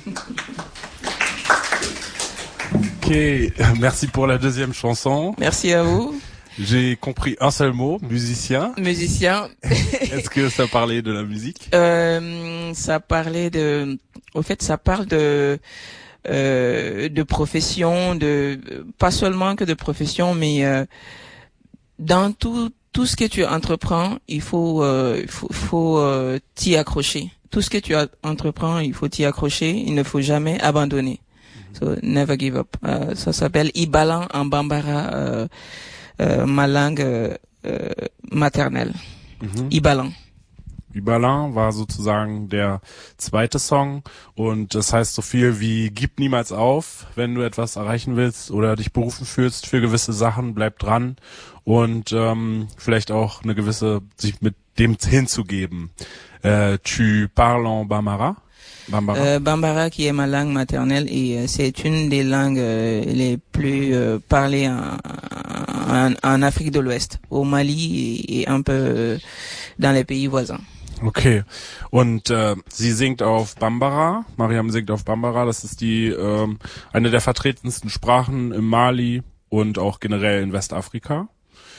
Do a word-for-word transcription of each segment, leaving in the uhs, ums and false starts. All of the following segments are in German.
Ok, merci pour la deuxième chanson. Merci à vous. J'ai compris un seul mot, musicien. Musicien. Est-ce que ça parlait de la musique? euh, Ça parlait de... Au fait, ça parle de... Euh, de profession, de pas seulement que de profession, mais euh, dans tout tout ce que tu entreprends, il faut euh, il faut, faut euh, t'y accrocher. Tout ce que tu entreprends, il faut t'y accrocher. Il ne faut jamais abandonner. So never give up. Euh, ça s'appelle Ibalan en Bambara, euh, euh, ma langue euh, euh, maternelle. Mhm. Ibalan. Ibalan war sozusagen der zweite Song und das heißt so viel wie gib niemals auf, wenn du etwas erreichen willst oder dich berufen fühlst für gewisse Sachen, bleib dran und ähm, vielleicht auch eine gewisse, sich mit dem hinzugeben. Euh, tu parles en Bambara? Bambara. Euh, Bambara qui est ma langue maternelle et euh, c'est une des langues euh, les plus euh, parlées en, en, en Afrique de l'Ouest, au Mali et, et un peu euh, dans les pays voisins. Okay, und äh, sie singt auf Bambara, Mariam singt auf Bambara, das ist die ähm, eine der vertretensten Sprachen im Mali und auch generell in Westafrika.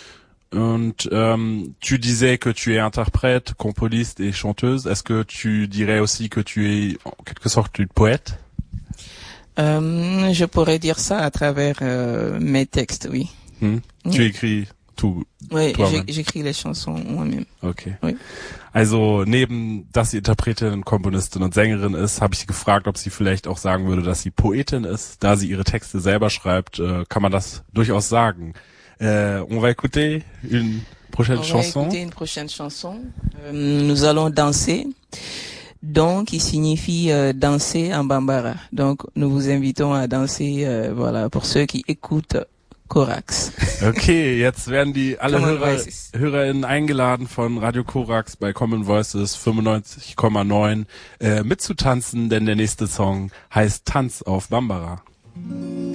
Und ähm, tu disais que tu es interprète, componiste et chanteuse. Est-ce que tu dirais aussi que tu es en quelque sorte une poète? Euh, je pourrais dire ça à travers euh, mes textes, oui. Hm. Oui. Tu écris tout. Oui, j'écris les chansons moi-même. Okay. Oui. Also neben, dass sie Interpretin, Komponistin und Sängerin ist, habe ich sie gefragt, ob sie vielleicht auch sagen würde, dass sie Poetin ist. Da sie ihre Texte selber schreibt, äh, kann man das durchaus sagen. Euh, on va écouter une prochaine on chanson. On va écouter une prochaine chanson. Euh, nous allons danser, donc qui signifie euh, danser en Bambara. Donc nous vous invitons à danser, euh, voilà, pour ceux qui écoutent Korax. Okay, jetzt werden die alle Hörer, HörerInnen eingeladen von Radio Korax bei Common Voices fünfundneunzig Komma neun äh, mitzutanzen, denn der nächste Song heißt Tanz auf Bambara.